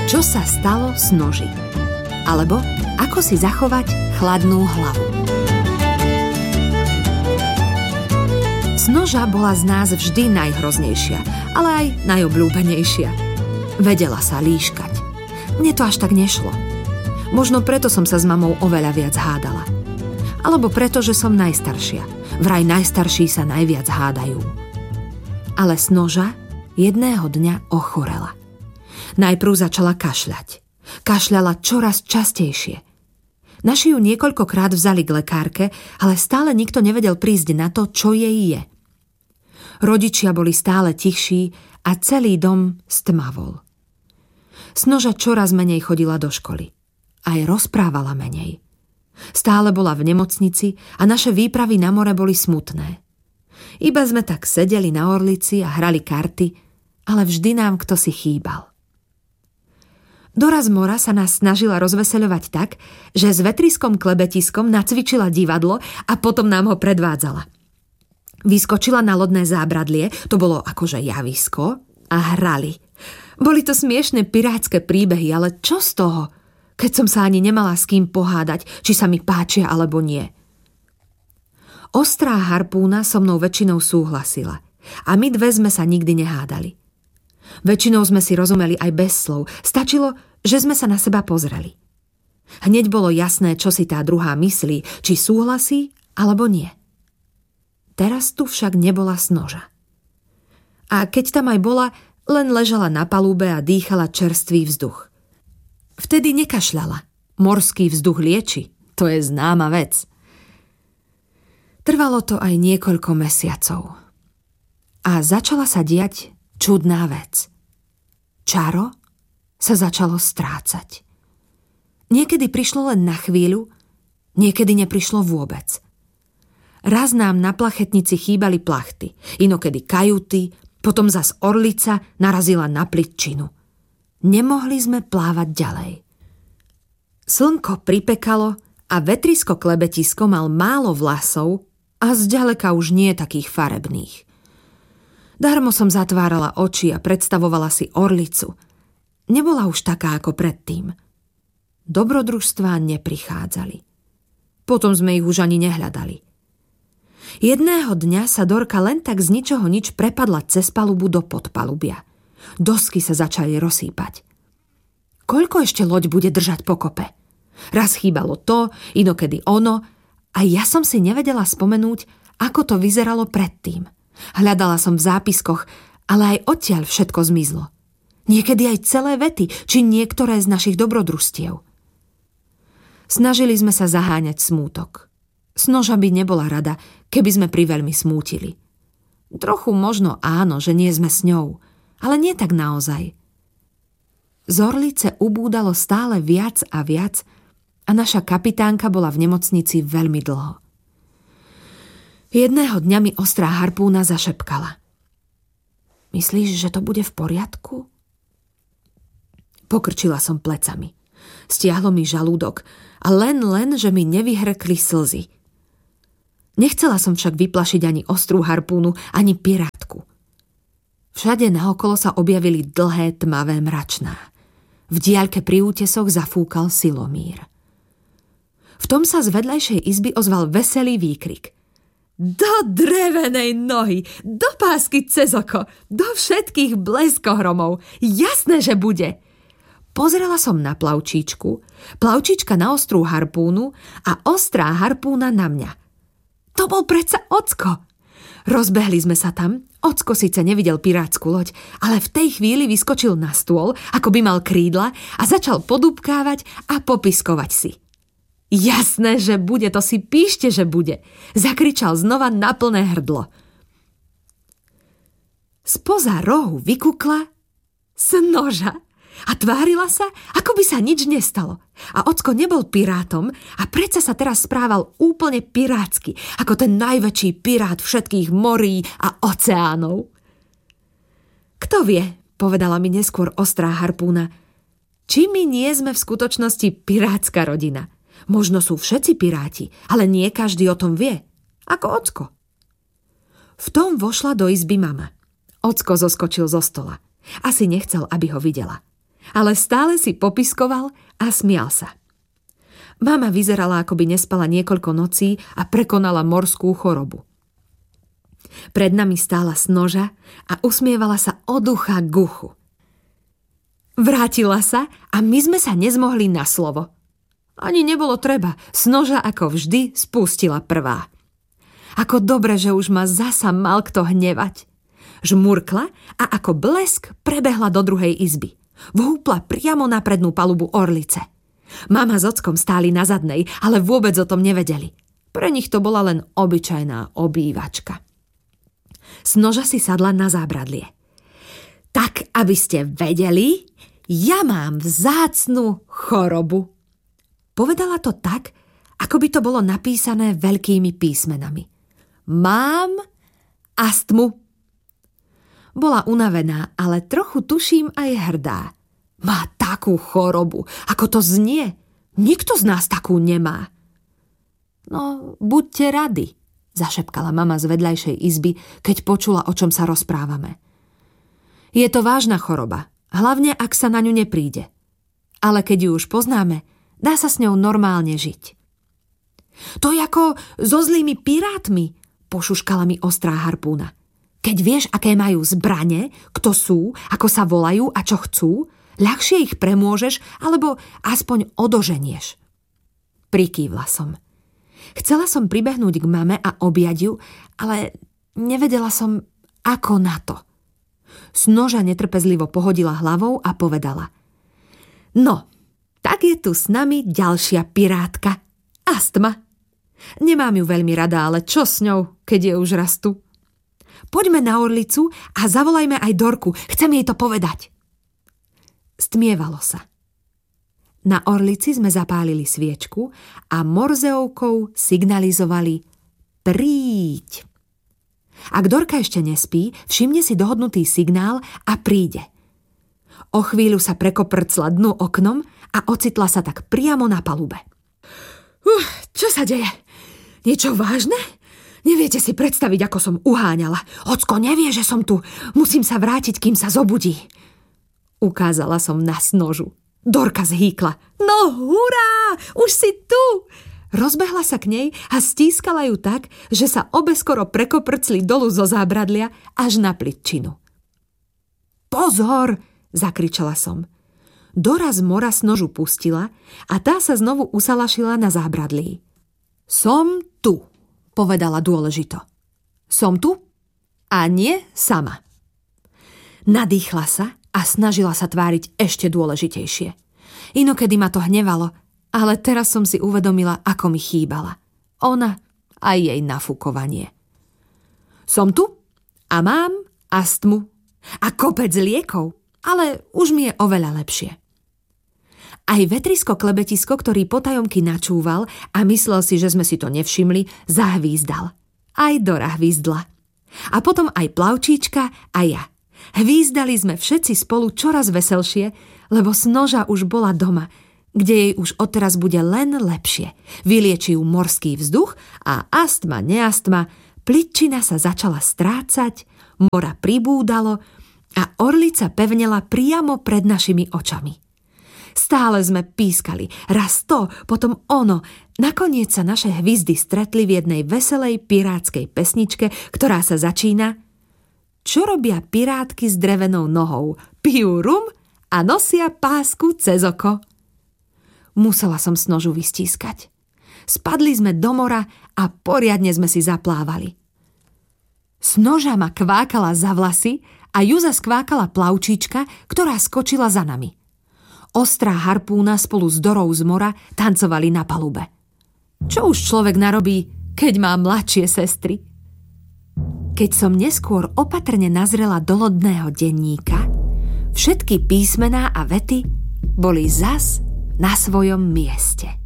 Čo sa stalo Snoži? Alebo ako si zachovať chladnú hlavu? Snoža bola z nás vždy najhroznejšia, ale aj najobľúbenejšia. Vedela sa líškať. Mne to až tak nešlo. Možno preto som sa s mamou oveľa viac hádala. Alebo preto, že som najstaršia. Vraj najstarší sa najviac hádajú. Ale Snoža jedného dňa ochorela. Najprv začala kašľať. Kašľala čoraz častejšie. Naši ju niekoľkokrát vzali k lekárke, ale stále nikto nevedel prísť na to, čo jej je. Rodičia boli stále tichší a celý dom stmavol. Snoža čoraz menej chodila do školy. Aj rozprávala menej. Stále bola v nemocnici a naše výpravy na more boli smutné. Iba sme tak sedeli na orlici a hrali karty, ale vždy nám kto si chýbal. Doraz mora sa nás snažila rozveseľovať tak, že s vetriskom klebetiskom nacvičila divadlo a potom nám ho predvádzala. Vyskočila na lodné zábradlie, to bolo akože javisko, a hrali. Boli to smiešne pirátske príbehy, ale čo z toho, keď som sa ani nemala s kým pohádať, či sa mi páčia alebo nie. Ostrá harpúna so mnou väčšinou súhlasila a my dve sme sa nikdy nehádali. Väčšinou sme si rozumeli aj bez slov, stačilo, že sme sa na seba pozreli. Hneď bolo jasné, čo si tá druhá myslí, či súhlasí alebo nie. Teraz tu však nebola Snoža. A keď tam aj bola, len ležala na palube a dýchala čerstvý vzduch. Vtedy nekašľala. Morský vzduch lieči. To je známa vec. Trvalo to aj niekoľko mesiacov. A začala sa diať čudná vec. Čaro sa začalo strácať. Niekedy prišlo len na chvíľu, niekedy neprišlo vôbec. Raz nám na plachetnici chýbali plachty, inokedy kajuty, potom zas orlica narazila na plytčinu. Nemohli sme plávať ďalej. Slnko pripekalo a vetrisko klebetisko mal málo vlasov a zďaleka už nie takých farebných. Darmo som zatvárala oči a predstavovala si orlicu. Nebola už taká ako predtým. Dobrodružstvá neprichádzali. Potom sme ich už ani nehľadali. Jedného dňa sa Dorka len tak z ničoho nič prepadla cez palubu do podpalubia. Dosky sa začali rozsýpať. Koľko ešte loď bude držať pokope? Raz chýbalo to, inokedy ono, a ja som si nevedela spomenúť, ako to vyzeralo predtým. Hľadala som v zápiskoch, ale aj odtiaľ všetko zmizlo. Niekedy aj celé vety, či niektoré z našich dobrodružstiev. Snažili sme sa zaháňať smútok. Snoža by nebola rada, keby sme priveľmi smútili. Trochu možno áno, že nie sme s ňou, ale nie tak naozaj. Z orlice ubúdalo stále viac a viac a naša kapitánka bola v nemocnici veľmi dlho. Jedného dňa mi ostrá harpúna zašepkala. Myslíš, že to bude v poriadku? Pokrčila som plecami. Stiahlo mi žalúdok a len, že mi nevyhrkli slzy. Nechcela som však vyplašiť ani ostrú harpúnu, ani pirátku. Všade naokolo sa objavili dlhé tmavé mračná. V diaľke pri útesoch zafúkal silomír. V tom sa z vedľajšej izby ozval veselý výkrik. Do drevenej nohy, do pásky cez oko, do všetkých bleskohromov. Jasné, že bude. Pozrela som na plavčíčku, plavčíčka na ostrú harpúnu a ostrá harpúna na mňa. To bol predsa Ocko. Rozbehli sme sa tam, Ocko síce nevidel pirátsku loď, ale v tej chvíli vyskočil na stôl, ako by mal krídla a začal podúbkávať a popiskovať si. Jasné, že bude, to si píšte, že bude, zakričal znova na plné hrdlo. Spoza rohu vykukla Snoža a tvárila sa, ako by sa nič nestalo. A Ocko nebol pirátom a predsa sa teraz správal úplne pirátsky, ako ten najväčší pirát všetkých morí a oceánov. Kto vie, povedala mi neskôr ostrá harpúna, či my nie sme v skutočnosti pirátska rodina. Možno sú všetci piráti, ale nie každý o tom vie. Ako Ocko. V tom vošla do izby mama. Ocko zoskočil zo stola. Asi nechcel, aby ho videla. ale stále si popiskoval a smial sa. Mama vyzerala, ako by nespala niekoľko nocí a prekonala morskú chorobu. Pred nami stála Snoža a usmievala sa od ucha k uchu. Vrátila sa a my sme sa nezmohli na slovo. Ani nebolo treba, Snoža ako vždy spustila prvá. Ako dobre, že už ma zasa mal kto hnevať. Žmurkla a ako blesk prebehla do druhej izby. Vhúpla priamo na prednú palubu orlice. Mama s ockom stáli na zadnej, ale vôbec o tom nevedeli. Pre nich to bola len obyčajná obývačka. Snoža si sadla na zábradlie. Tak, aby ste vedeli, ja mám vzácnu chorobu. Povedala to tak, ako by to bolo napísané veľkými písmenami. Mám astmu. Bola unavená, ale trochu tuším aj hrdá. Má takú chorobu, ako to znie. Nikto z nás takú nemá. No, buďte radi, zašepkala mama z vedľajšej izby, keď počula, o čom sa rozprávame. Je to vážna choroba, hlavne ak sa na ňu nepríde. Ale keď ju už poznáme, dá sa s ňou normálne žiť. To je ako so zlými pirátmi, pošuškala mi ostrá harpúna. Keď vieš, aké majú zbrane, kto sú, ako sa volajú a čo chcú, ľahšie ich premôžeš alebo aspoň odoženieš. Prikývla som. Chcela som pribehnúť k mame a objať ju, ale nevedela som, ako na to. Snoža netrpezlivo pohodila hlavou a povedala: No, tak je tu s nami ďalšia pirátka. Astma. Nemám ju veľmi rada, ale čo s ňou, keď je už rastu? Poďme na orlicu a zavolajme aj Dorku. Chcem jej to povedať. Stmievalo sa. Na orlici sme zapálili sviečku a morzeovkou signalizovali príď. Ak Dorka ešte nespí, všimne si dohodnutý signál a príde. O chvíľu sa prekoprcla dnu oknom a ocitla sa tak priamo na palube. Čo sa deje? Niečo vážne? Neviete si predstaviť, ako som uháňala. Ocko nevie, že som tu. Musím sa vrátiť, kým sa zobudí. Ukázala som na Snožu. Dorka zhýkla. No hurá, už si tu! Rozbehla sa k nej a stískala ju tak, že sa obe skoro prekoprcli dolu zo zábradlia až na plytčinu. Pozor, zakričala som. Dora z mora Snožu pustila a tá sa znovu usalašila na zábradlí. Som tu, povedala dôležito. Som tu a nie sama. Nadýchla sa a snažila sa tváriť ešte dôležitejšie. Inokedy ma to hnevalo, ale teraz som si uvedomila, ako mi chýbala. Ona a jej nafúkovanie. Som tu a mám astmu a kopec liekov, ale už mi je oveľa lepšie. Aj vetrisko klebetisko, ktorý potajomky načúval a myslel si, že sme si to nevšimli, zahvízdal. Aj Dora hvízdla. A potom aj Plavčíčka a ja. Hvízdali sme všetci spolu čoraz veselšie, lebo Snoža už bola doma, kde jej už odteraz bude len lepšie. Vylieči ju morský vzduch a astma, neastma, plytčina sa začala strácať, mora pribúdalo a orlica pevnela priamo pred našimi očami. Stále sme pískali, raz to, potom ono. Nakoniec sa naše hvizdy stretli v jednej veselej pirátskej pesničke, ktorá sa začína: Čo robia pirátky s drevenou nohou? Pijú rum a nosia pásku cez oko. Musela som Snožu vystískať. Spadli sme do mora a poriadne sme si zaplávali. Snoža ma kvákala za vlasy a Juza skvákala Plavčíčka, ktorá skočila za nami. Ostrá harpúna spolu s Dorou z mora tancovali na palube. Čo už človek narobí, keď má mladšie sestry? Keď som neskôr opatrne nazrela do lodného denníka, všetky písmená a vety boli zas na svojom mieste.